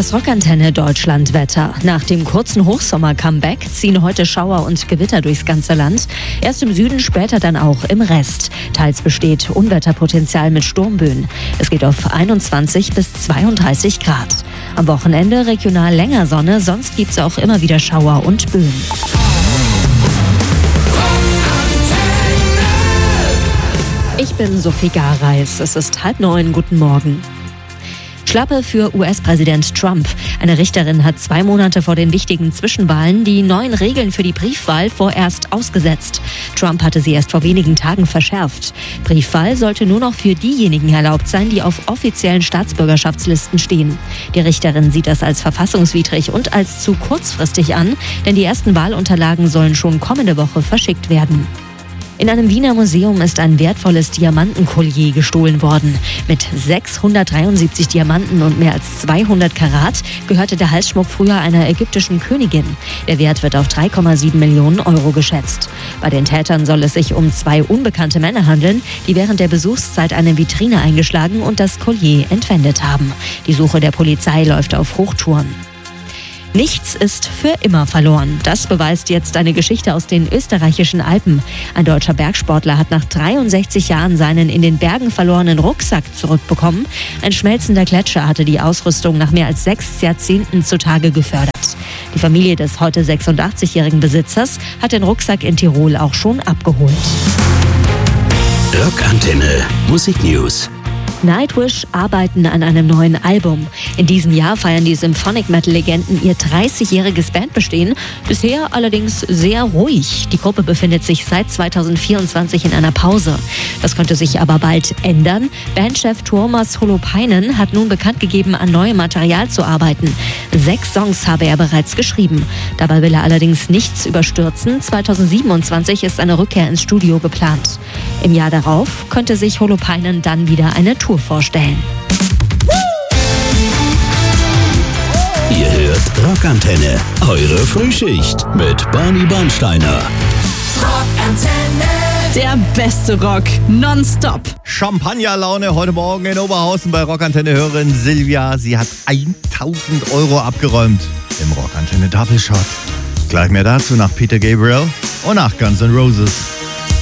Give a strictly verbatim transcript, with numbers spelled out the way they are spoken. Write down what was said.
Das Rockantenne Deutschlandwetter. Nach dem kurzen Hochsommer-Comeback ziehen heute Schauer und Gewitter durchs ganze Land. Erst im Süden, später dann auch im Rest. Teils besteht Unwetterpotenzial mit Sturmböen. Es geht auf einundzwanzig bis zweiunddreißig Grad. Am Wochenende regional länger Sonne, sonst gibt es auch immer wieder Schauer und Böen. Ich bin Sophie Gareis. Es ist halb neun. Guten Morgen. Schlappe für U S-Präsident Trump. Eine Richterin hat zwei Monate vor den wichtigen Zwischenwahlen die neuen Regeln für die Briefwahl vorerst ausgesetzt. Trump hatte sie erst vor wenigen Tagen verschärft. Briefwahl sollte nur noch für diejenigen erlaubt sein, die auf offiziellen Staatsbürgerschaftslisten stehen. Die Richterin sieht das als verfassungswidrig und als zu kurzfristig an, denn die ersten Wahlunterlagen sollen schon kommende Woche verschickt werden. In einem Wiener Museum ist ein wertvolles Diamantenkollier gestohlen worden. Mit sechshundertdreiundsiebzig Diamanten und mehr als zweihundert Karat gehörte der Halsschmuck früher einer ägyptischen Königin. Der Wert wird auf drei Komma sieben Millionen Euro geschätzt. Bei den Tätern soll es sich um zwei unbekannte Männer handeln, die während der Besuchszeit eine Vitrine eingeschlagen und das Kollier entwendet haben. Die Suche der Polizei läuft auf Hochtouren. Nichts ist für immer verloren. Das beweist jetzt eine Geschichte aus den österreichischen Alpen. Ein deutscher Bergsportler hat nach dreiundsechzig Jahren seinen in den Bergen verlorenen Rucksack zurückbekommen. Ein schmelzender Gletscher hatte die Ausrüstung nach mehr als sechs Jahrzehnten zutage gefördert. Die Familie des heute sechsundachtzigjährigen Besitzers hat den Rucksack in Tirol auch schon abgeholt. Rockantenne Musik News. Nightwish arbeiten an einem neuen Album. In diesem Jahr feiern die Symphonic-Metal-Legenden ihr dreißigjähriges Bandbestehen. Bisher allerdings sehr ruhig. Die Gruppe befindet sich seit zweitausendvierundzwanzig in einer Pause. Das könnte sich aber bald ändern. Bandchef Tuomas Holopainen hat nun bekannt gegeben, an neuem Material zu arbeiten. Sechs Songs habe er bereits geschrieben. Dabei will er allerdings nichts überstürzen. zweitausendsiebenundzwanzig ist eine Rückkehr ins Studio geplant. Im Jahr darauf könnte sich Holopainen dann wieder eine Tour vorstellen. Ihr hört Rockantenne, eure Frühschicht mit Barney Bernsteiner. Rockantenne. Der beste Rock, nonstop. Champagnerlaune heute Morgen in Oberhausen bei Rockantenne-Hörerin Silvia. Sie hat tausend Euro abgeräumt im Rockantenne Double Shot. Gleich mehr dazu nach Peter Gabriel und nach Guns N' Roses.